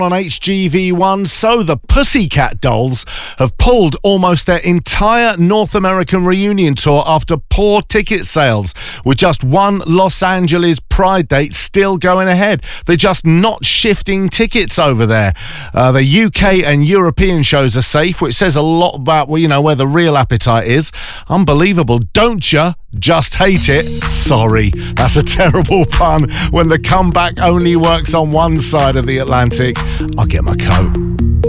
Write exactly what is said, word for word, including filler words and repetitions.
on H G V one. So the Pussycat Dolls have pulled almost their entire North American reunion tour after poor ticket sales, with just one Los Angeles Pride date still going ahead. They're just not shifting tickets over there. Uh, the U K and European shows are safe, which says a lot about, well, you know, where the real appetite is. Unbelievable, don't you? Just hate it. Sorry, that's a terrible pun when the comeback only works on one side of the Atlantic. I'll get my coat.